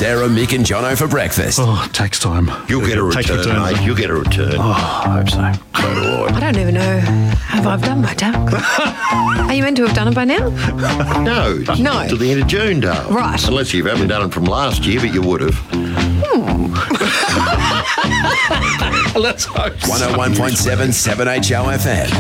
Sarah, Mick and Jono for breakfast. Oh, tax time. You'll get a return, mate. You'll get a return. Oh, I hope so. So do I. I don't even know have I've done my tax. Are you meant to have done it by now? No. No. Till the end of June, Dale. Right. Unless you haven't done it from last year, but you would have. Let's hope so. 101.7 7HO FM.